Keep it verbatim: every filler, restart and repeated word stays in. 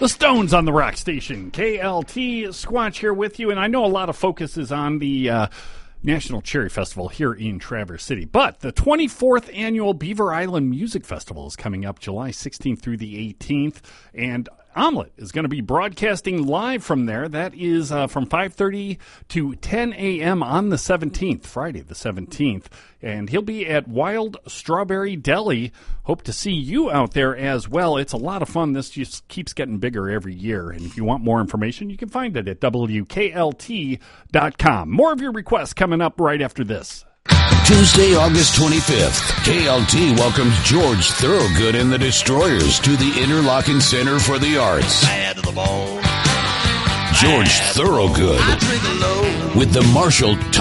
The Stones on the Rock Station. K L T Squatch here with you, and I know a lot of focus is on the uh, National Cherry Festival here in Traverse City, but the twenty-fourth Annual Beaver Island Music Festival is coming up July sixteenth through the eighteenth, and Omelette is going to be broadcasting live from there. That is uh, from five thirty to ten a.m. on the seventeenth, Friday the seventeenth. And he'll be at Wild Strawberry Deli. Hope to see you out there as well. It's a lot of fun. This just keeps getting bigger every year. And if you want more information, you can find it at W K L T dot com. More of your requests coming up right after this. Tuesday, August twenty-fifth, K L T welcomes George Thorogood and the Destroyers to the Interlochen Center for the Arts. Bad to the bone. George Thorogood with the Marshall